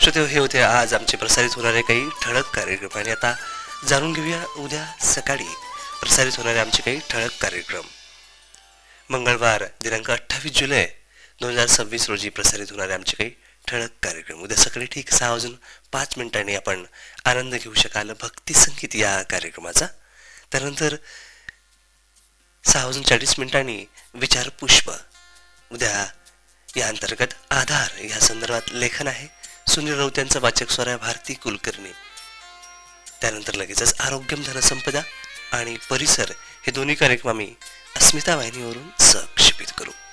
श्रोते, हे होते आज आमचे प्रसारित होणारे काही ठळक कार्यक्रम. आणि आता जाणून घेऊया उद्या सकाळी प्रसारित होणारे आमचे काही ठळक कार्यक्रम. मंगळवार दिनांक 28 जुलै 2026 रोजी प्रसारित होणारे आमचे काही ठळक कार्यक्रम. उद्या सकाळी ठीक 6:05 आपण आनंद घेऊ शकाल भक्ती संगीत या कार्यक्रमाचा. त्यानंतर 6:40 विचार पुष्प. उद्या या अंतर्गत आधार या संदर्भात लेखन आहे. सुनील राऊत यांचा वाचक स्वर आहे भारती कुलकर्णी. त्यानंतर लगेचच आरोग्यम धनसंपदा आणि परिसर हे दोन्ही कार्यक्रम आम्ही अस्मिता वाहिनीवरून सहक्षेपित करू.